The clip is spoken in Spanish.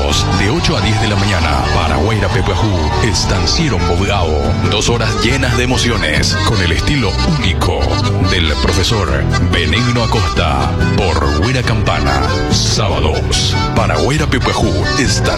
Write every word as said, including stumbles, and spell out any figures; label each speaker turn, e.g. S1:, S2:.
S1: sábados de ocho a diez de la mañana. Paraguaira Pepuajú, Estanciero Mobgao. Dos horas llenas de emociones con el estilo único del profesor Benigno Acosta por Huira Campana. Sábados, Paraguaira Pepuajú, Estanciero